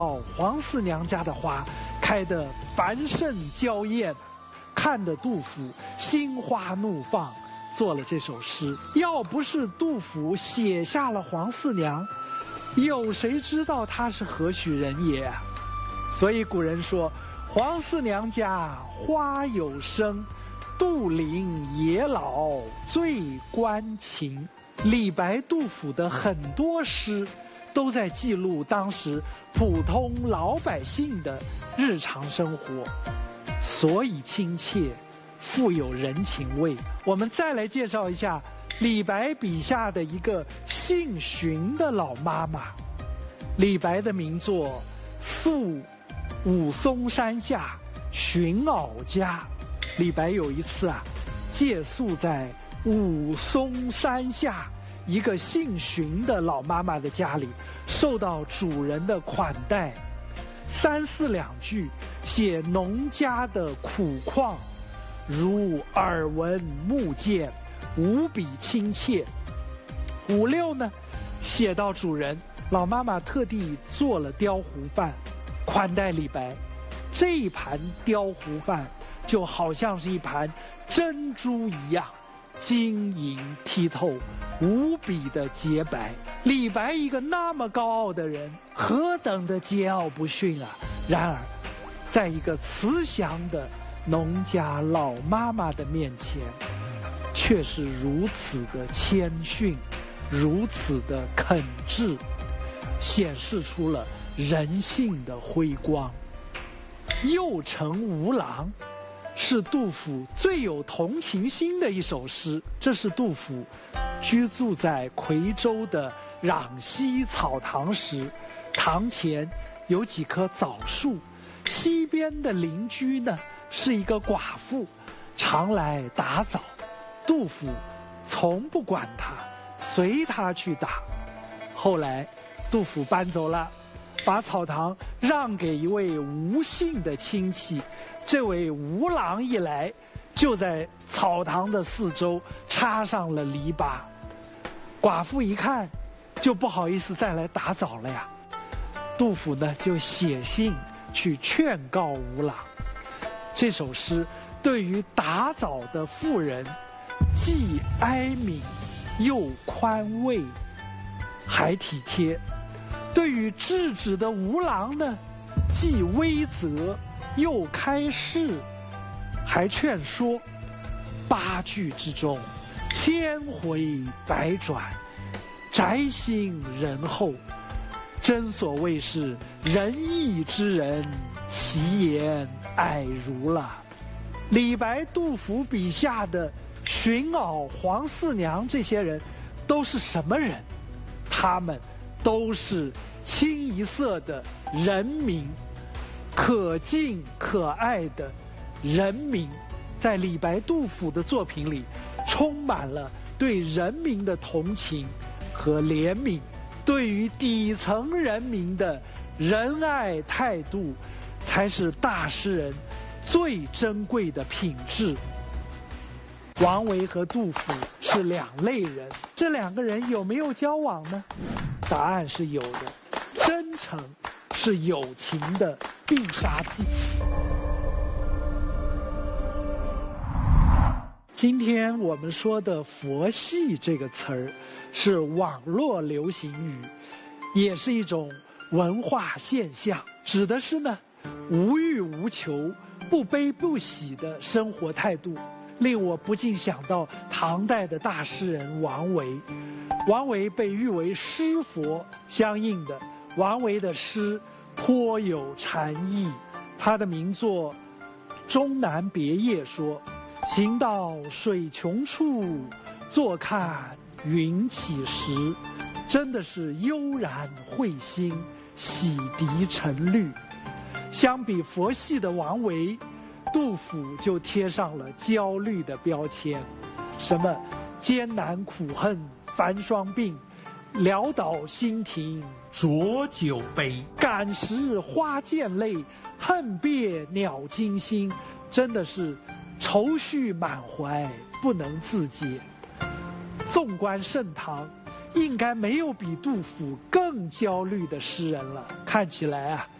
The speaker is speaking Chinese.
黄四娘家的花开得繁盛娇艳，看得杜甫心花怒放，做了这首诗。要不是杜甫写下了黄四娘，有谁知道她是何许人也啊？所以古人说，黄四娘家花有生，杜陵野老最关情。李白、杜甫的很多诗都在记录当时普通老百姓的日常生活，所以亲切，富有人情味。我们再来介绍一下李白笔下的一个姓荀的老妈妈。李白的名作《宿武松山下荀媪家》，李白有一次借宿在武松山下一个姓荀的老妈妈的家里，受到主人的款待，三四两句写农家的苦况，如耳闻目见，无比亲切。五六呢，写到主人，老妈妈特地做了雕糊饭款待李白，这一盘雕糊饭就好像是一盘珍珠一样，晶莹剔透，无比的洁白。李白一个那么高傲的人，何等的桀骜不驯啊！然而在一个慈祥的农家老妈妈的面前，却是如此的谦逊，如此的恳挚，显示出了人性的辉光。右丞吴郎是杜甫最有同情心的一首诗。这是杜甫居住在夔州的壤溪草堂时，堂前有几棵枣树，西边的邻居呢是一个寡妇，常来打枣。杜甫从不管她，随她去打。后来杜甫搬走了，把草堂让给一位吴姓的亲戚。这位吴郎一来，就在草堂的四周插上了篱笆。寡妇一看，就不好意思再来打枣了呀。杜甫呢，就写信去劝告吴郎。这首诗对于打枣的妇人，既哀悯又宽慰，还体贴；对于制止的吴郎呢，既威责又开示，还劝说。八句之中，千回百转，宅心仁厚，真所谓是仁义之人，其言蔼如了。李白、杜甫笔下的荀媪、黄四娘这些人都是什么人？他们都是清一色的人民，可敬可爱的人民。在李白、杜甫的作品里，充满了对人民的同情和怜悯，对于底层人民的仁爱态度，才是大诗人最珍贵的品质。王维和杜甫是两类人，这两个人有没有交往呢？答案是有的。真诚是友情的必杀技。今天我们说的佛系这个词儿是网络流行语，也是一种文化现象，指的是呢无欲无求、不悲不喜的生活态度，令我不禁想到唐代的大诗人王维。王维被誉为诗佛，相应的，王维的诗颇有禅意。他的名作《终南别业》说：行到水穷处，坐看云起时。真的是悠然会心，洗涤沉虑。相比佛系的王维，杜甫就贴上了焦虑的标签，什么艰难苦恨繁霜鬓，潦倒新停浊酒杯，感时花溅泪，恨别鸟惊心。真的是愁绪满怀，不能自解。纵观盛唐， 应该没有比杜甫更焦虑的诗人了。看起来啊，